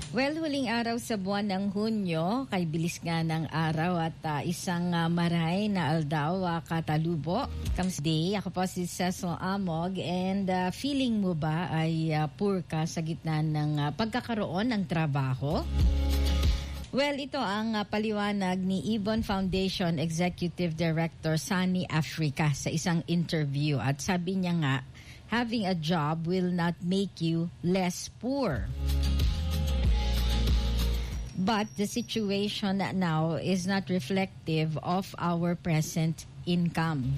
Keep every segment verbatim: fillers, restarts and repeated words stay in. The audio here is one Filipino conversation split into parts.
Well, huling araw sa buwan ng Hunyo, kay bilis nga ng araw at uh, isang uh, maray na aldaw uh, katalubo. Comes day, ako po si Cecil Amog and uh, feeling mo ba ay uh, poor ka sa gitna ng uh, pagkakaroon ng trabaho? Well, ito ang uh, paliwanag ni Ibon Foundation Executive Director Sunny Africa sa isang interview at sabi niya nga, having a job will not make you less poor. But the situation now is not reflective of our present income.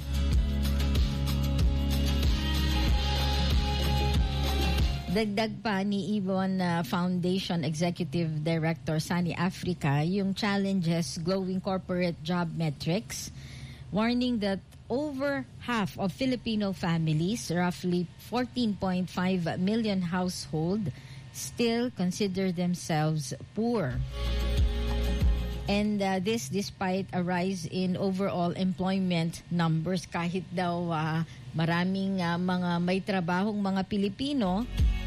Dagdag pa ni Ibon uh, Foundation Executive Director Sunny Africa yung challenges glowing corporate job metrics, warning that over half of Filipino families, roughly fourteen point five million households, still consider themselves poor. And uh, this despite a rise in overall employment numbers. Kahit daw uh, maraming uh, mga may trabahong mga Pilipino,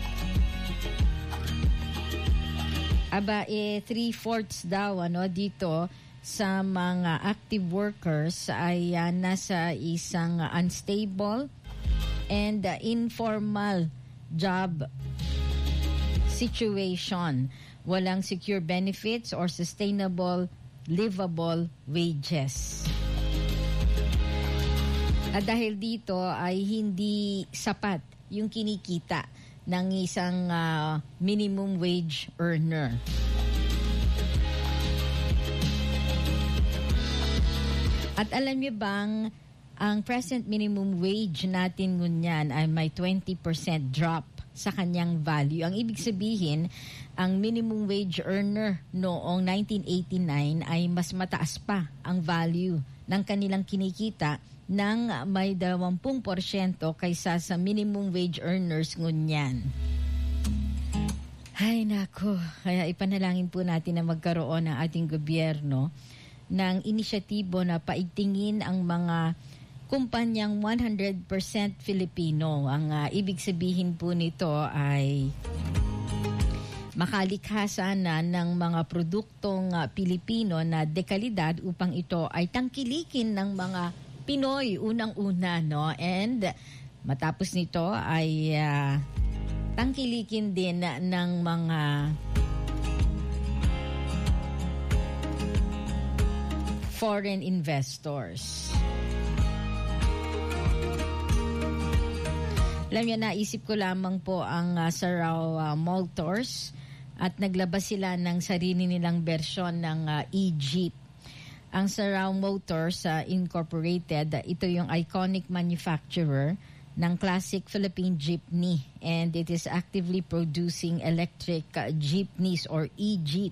aba eh three-fourths daw ano dito sa mga active workers ay uh, nasa isang uh, unstable and uh, informal job situation. Walang secure benefits or sustainable, livable wages. At dahil dito ay hindi sapat yung kinikita ng isang uh, minimum wage earner. At alam niyo bang ang present minimum wage natin ngunyan ay may twenty percent drop sa kanyang value. Ang ibig sabihin, ang minimum wage earner noong nineteen eighty-nine ay mas mataas pa ang value ng kanilang kinikita ng may twenty percent kaysa sa minimum wage earners ngunyan. Ay nako, kaya ipanalangin po natin na magkaroon ng ating gobyerno ng inisyatibo na paigtingin ang mga kumpanyang one hundred percent Filipino. Ang uh, ibig sabihin po nito ay makalikha sana ng mga produktong uh, Pilipino na dekalidad upang ito ay tangkilikin ng mga Pinoy unang-una, no? And matapos nito ay uh, tangkilikin din ng mga foreign investors. Alam niyo, naisip ko lamang po ang uh, Saraw uh, Motors at naglabas sila ng sarili nilang bersyon ng uh, e-Jeep. Ang Saraw Motors uh, Incorporated, uh, ito yung iconic manufacturer ng classic Philippine jeepney and it is actively producing electric uh, jeepneys or e-Jeep